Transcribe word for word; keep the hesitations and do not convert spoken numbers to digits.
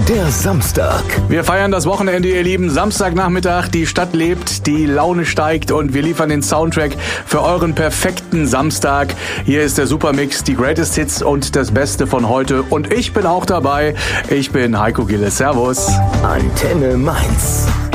Der Samstag. Wir feiern das Wochenende, ihr Lieben. Samstagnachmittag, die Stadt lebt, die Laune steigt und wir liefern den Soundtrack für euren perfekten Samstag. Hier ist der Supermix, die Greatest Hits und das Beste von heute. Und ich bin auch dabei. Ich bin Heiko Gilles. Servus. Antenne Mainz.